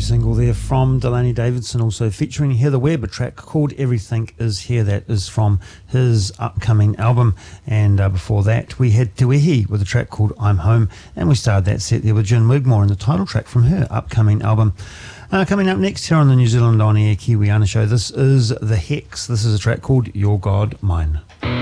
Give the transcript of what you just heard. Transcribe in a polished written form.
single there from Delaney Davidson, also featuring Heather Webb, a track called Everything Is Here. That is from his upcoming album. And before that, we had Te Wehi with a track called I'm Home. And we started that set there with Jen Wigmore and the title track from her upcoming album. Coming up next here on the New Zealand On Air Kiwiana Show, this is The Hex. This is a track called Your God, Mine.